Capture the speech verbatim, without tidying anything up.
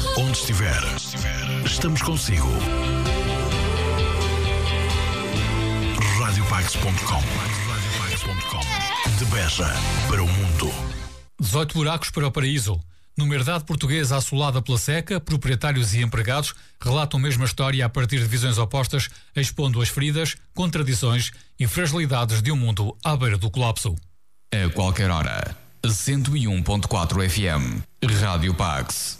Onde estiver, estamos consigo. rádio pax ponto com. De Beja para o mundo. dezoito buracos para o paraíso. Numa herdade portuguesa assolada pela seca, proprietários e empregados relatam a mesma história a partir de visões opostas, expondo as feridas, contradições e fragilidades de um mundo à beira do colapso. A qualquer hora, cento e um ponto quatro F M, Rádio Pax.